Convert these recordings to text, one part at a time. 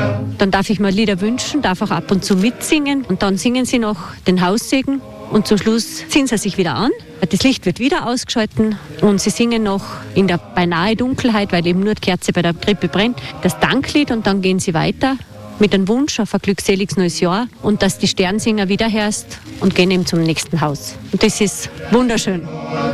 Dann darf ich mir Lieder wünschen, darf auch ab und zu mitsingen. Und dann singen sie noch den Haussegen. Und zum Schluss ziehen sie sich wieder an. Das Licht wird wieder ausgeschalten und sie singen noch in der beinahe Dunkelheit, weil eben nur die Kerze bei der Krippe brennt, das Danklied und dann gehen sie weiter mit einem Wunsch auf ein glückseliges neues Jahr und dass die Sternsinger wiederhörst und gehen eben zum nächsten Haus. Und das ist wunderschön.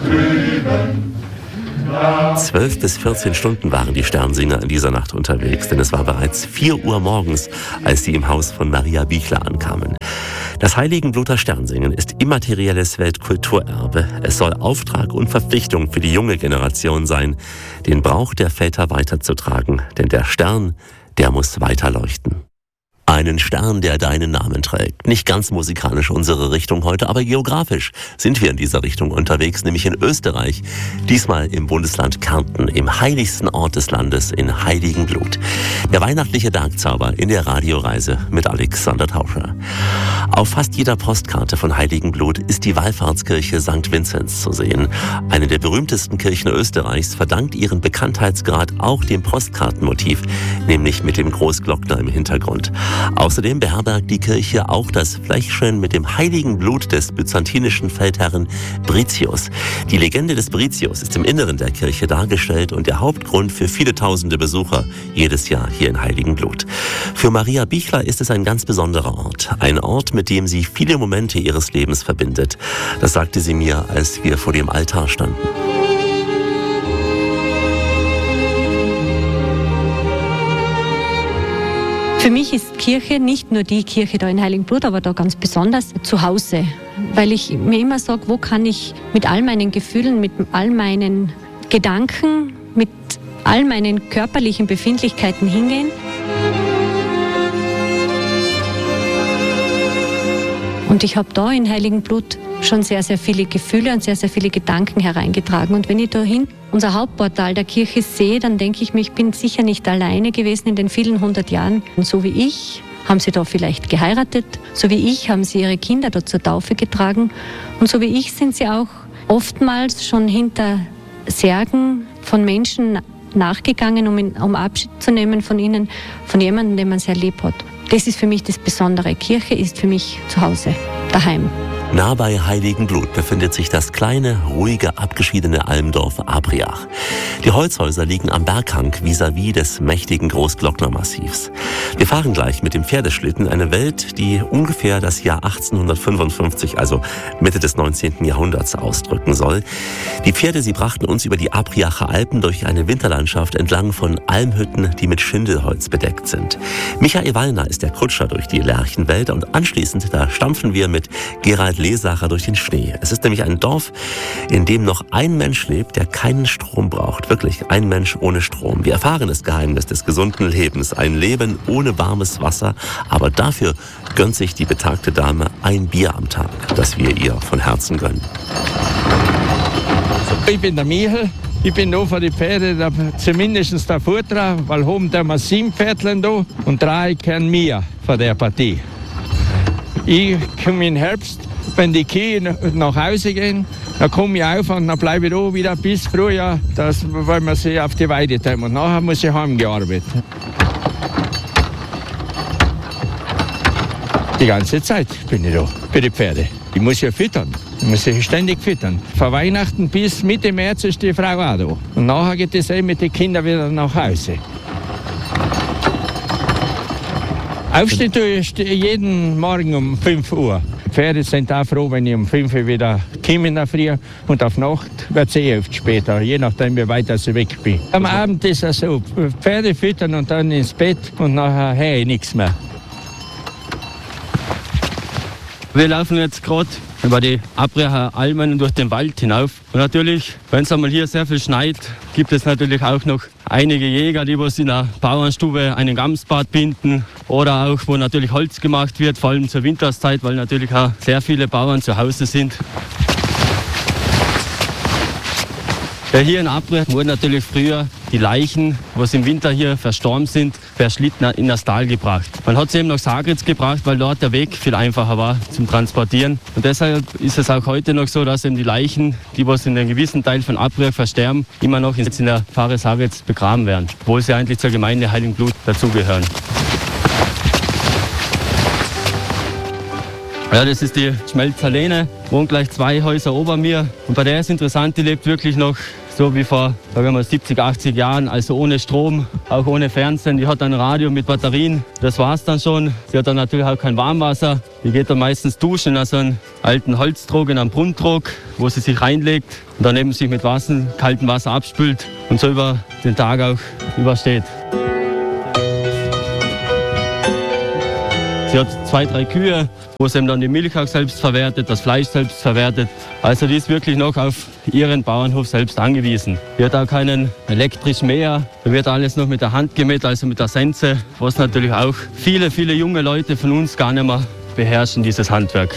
12 bis 14 Stunden waren die Sternsinger in dieser Nacht unterwegs, denn es war bereits 4 Uhr morgens, als sie im Haus von Maria Bichler ankamen. Das Heiligenbluter Sternsingen ist immaterielles Weltkulturerbe. Es soll Auftrag und Verpflichtung für die junge Generation sein, den Brauch der Väter weiterzutragen, denn der Stern, der muss weiter leuchten. Einen Stern, der deinen Namen trägt. Nicht ganz musikalisch unsere Richtung heute, aber geografisch sind wir in dieser Richtung unterwegs, nämlich in Österreich. Diesmal im Bundesland Kärnten, im heiligsten Ort des Landes, in Heiligenblut. Der weihnachtliche Bergzauber in der Radioreise mit Alexander Tauscher. Auf fast jeder Postkarte von Heiligenblut ist die Wallfahrtskirche St. Vinzenz zu sehen. Eine der berühmtesten Kirchen Österreichs verdankt ihren Bekanntheitsgrad auch dem Postkartenmotiv, nämlich mit dem Großglockner im Hintergrund. Außerdem beherbergt die Kirche auch das Fleischchen mit dem heiligen Blut des byzantinischen Feldherren Britius. Die Legende des Britius ist im Inneren der Kirche dargestellt und der Hauptgrund für viele tausende Besucher jedes Jahr hier in Heiligenblut. Für Maria Bichler ist es ein ganz besonderer Ort. Ein Ort, mit dem sie viele Momente ihres Lebens verbindet. Das sagte sie mir, als wir vor dem Altar standen. Für mich ist Kirche nicht nur die Kirche da in Heiligenblut, aber da ganz besonders zu Hause. Weil ich mir immer sage, wo kann ich mit all meinen Gefühlen, mit all meinen Gedanken, mit all meinen körperlichen Befindlichkeiten hingehen. Und ich habe da in Heiligenblut schon sehr, sehr viele Gefühle und sehr, sehr viele Gedanken hereingetragen. Und wenn ich da hin unser Hauptportal der Kirche sehe, dann denke ich mir, ich bin sicher nicht alleine gewesen in den vielen 100 Jahren. Und so wie ich haben sie da vielleicht geheiratet, so wie ich haben sie ihre Kinder da zur Taufe getragen. Und so wie ich sind sie auch oftmals schon hinter Särgen von Menschen nachgegangen, um Abschied zu nehmen von ihnen, von jemandem, den man sehr lieb hat. Das ist für mich das Besondere. Kirche ist für mich zu Hause, daheim. Nah bei Heiligenblut befindet sich das kleine, ruhige, abgeschiedene Almdorf Abriach. Die Holzhäuser liegen am Berghang vis-à-vis des mächtigen Großglocknermassivs. Wir fahren gleich mit dem Pferdeschlitten eine Welt, die ungefähr das Jahr 1855, also Mitte des 19. Jahrhunderts, ausdrücken soll. Die Pferde, sie brachten uns über die Abriacher Alpen durch eine Winterlandschaft entlang von Almhütten, die mit Schindelholz bedeckt sind. Michael Wallner ist der Kutscher durch die Lerchenwälder und anschließend, da stampfen wir mit Gerald Lesacher durch den Schnee. Es ist nämlich ein Dorf, in dem noch ein Mensch lebt, der keinen Strom braucht. Wirklich, ein Mensch ohne Strom. Wir erfahren das Geheimnis des gesunden Lebens. Ein Leben ohne warmes Wasser. Aber dafür gönnt sich die betagte Dame ein Bier am Tag, das wir ihr von Herzen gönnen. Ich bin der Michel. Ich bin da für die Pferde zumindest der Vortrag, weil oben haben wir 7 Pferdchen da und 3 kennen wir von der Partie. Ich komme im Herbst, wenn die Kühe nach Hause gehen, dann komme ich auf und dann bleibe ich da wieder bis Frühjahr, weil wir sie auf die Weide tun. Und nachher muss ich heimgearbeitet. Die ganze Zeit bin ich da für die Pferde. Ich muss ja füttern. Ich muss sie ständig füttern. Von Weihnachten bis Mitte März ist die Frau auch da. Und nachher geht es mit den Kindern wieder nach Hause. Aufstehen tue ich jeden Morgen um 5 Uhr. Die Pferde sind auch froh, wenn ich um 5 Uhr wieder komme in der Früh. Und auf Nacht wird es oft später, je nachdem, wie weit ich weg bin. Am Abend ist es so, Pferde füttern und dann ins Bett und nachher höre ich nichts mehr. Wir laufen jetzt gerade über die Abriacher Almen durch den Wald hinauf. Und natürlich, wenn es einmal hier sehr viel schneit, gibt es natürlich auch noch einige Jäger, die was in der Bauernstube einen Gamsbart binden oder auch, wo natürlich Holz gemacht wird, vor allem zur Winterszeit, weil natürlich auch sehr viele Bauern zu Hause sind. Ja, hier in Abriach wurden natürlich früher die Leichen, was im Winter hier verstorben sind, per Schlitten in das Tal gebracht. Man hat sie eben nach Sagritz gebracht, weil dort der Weg viel einfacher war zum Transportieren. Und deshalb ist es auch heute noch so, dass eben die Leichen, die was in einem gewissen Teil von Abriach versterben, immer noch in der Pfarre Sagritz begraben werden, obwohl sie eigentlich zur Gemeinde Heiligenblut dazugehören. Ja, das ist die Schmelzerlene, wohnt gleich 2 Häuser ober mir. Und bei der ist interessant, die lebt wirklich noch so wie vor, sagen wir mal, 70, 80 Jahren, also ohne Strom, auch ohne Fernsehen. Die hat ein Radio mit Batterien, das war's dann schon. Sie hat dann natürlich auch kein Warmwasser. Die geht dann meistens duschen, also einen alten Holztrog in einem Brunnentrog, wo sie sich reinlegt und daneben sich mit kaltem Wasser abspült und so über den Tag auch übersteht. Sie hat 2, 3 Kühe, wo sie eben dann die Milch auch selbst verwertet, das Fleisch selbst verwertet. Also die ist wirklich noch auf ihren Bauernhof selbst angewiesen. Die hat auch keinen elektrischen Mäher. Da wird alles noch mit der Hand gemäht, also mit der Sense, was natürlich auch viele, viele junge Leute von uns gar nicht mehr beherrschen, dieses Handwerk.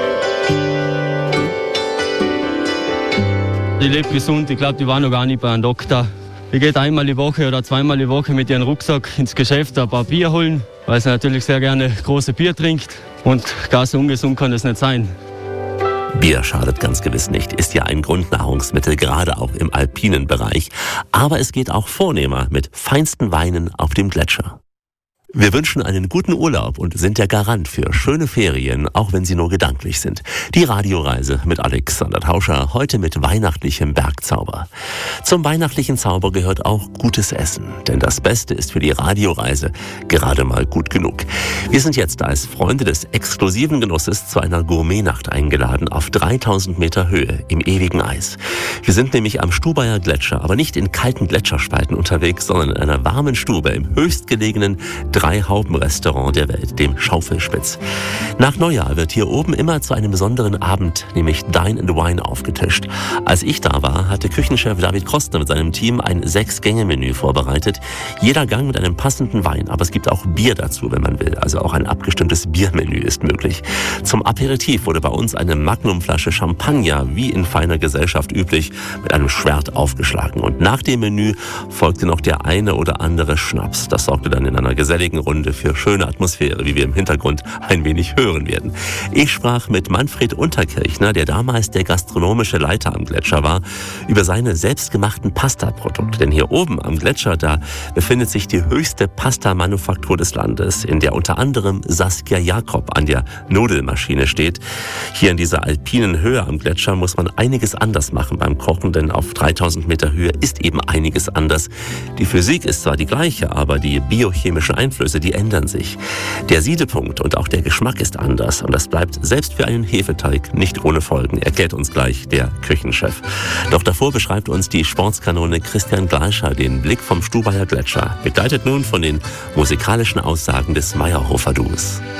Die lebt gesund, ich glaube, die war noch gar nicht bei einem Doktor. Die geht einmal die Woche oder zweimal die Woche mit ihrem Rucksack ins Geschäft ein paar Bier holen, weil sie natürlich sehr gerne große Bier trinkt. Und gar so ungesund kann das nicht sein. Bier schadet ganz gewiss nicht, ist ja ein Grundnahrungsmittel, gerade auch im alpinen Bereich. Aber es geht auch vornehmer mit feinsten Weinen auf dem Gletscher. Wir wünschen einen guten Urlaub und sind der Garant für schöne Ferien, auch wenn sie nur gedanklich sind. Die Radioreise mit Alexander Tauscher, heute mit weihnachtlichem Bergzauber. Zum weihnachtlichen Zauber gehört auch gutes Essen, denn das Beste ist für die Radioreise gerade mal gut genug. Wir sind jetzt als Freunde des exklusiven Genusses zu einer Gourmetnacht eingeladen auf 3000 Meter Höhe im ewigen Eis. Wir sind nämlich am Stubaier Gletscher, aber nicht in kalten Gletscherspalten unterwegs, sondern in einer warmen Stube im höchstgelegenen 3-Hauben-Restaurant der Welt, dem Schaufelspitz. Nach Neujahr wird hier oben immer zu einem besonderen Abend, nämlich Dine and Wine, aufgetischt. Als ich da war, hatte Küchenchef David Kostner mit seinem Team ein 6-Gänge-Menü vorbereitet. Jeder Gang mit einem passenden Wein, aber es gibt auch Bier dazu, wenn man will. Also auch ein abgestimmtes Biermenü ist möglich. Zum Aperitif wurde bei uns eine Magnumflasche Champagner, wie in feiner Gesellschaft üblich, mit einem Schwert aufgeschlagen. Und nach dem Menü folgte noch der eine oder andere Schnaps. Das sorgte dann in einer geselligen Runde für schöne Atmosphäre, wie wir im Hintergrund ein wenig hören werden. Ich sprach mit Manfred Unterkirchner, der damals der gastronomische Leiter am Gletscher war, über seine selbstgemachten Pasta-Produkte. Denn hier oben am Gletscher, da befindet sich die höchste Pasta-Manufaktur des Landes, in der unter anderem Saskia Jakob an der Nudelmaschine steht. Hier in dieser alpinen Höhe am Gletscher muss man einiges anders machen beim Kochen, denn auf 3000 Meter Höhe ist eben einiges anders. Die Physik ist zwar die gleiche, aber die biochemischen Einflüsse, die ändern sich. Der Siedepunkt und auch der Geschmack ist anders und das bleibt selbst für einen Hefeteig nicht ohne Folgen, erklärt uns gleich der Küchenchef. Doch davor beschreibt uns die Sportskanone Christian Gleischer den Blick vom Stubaier Gletscher, begleitet nun von den musikalischen Aussagen des Meyerhofer Duos.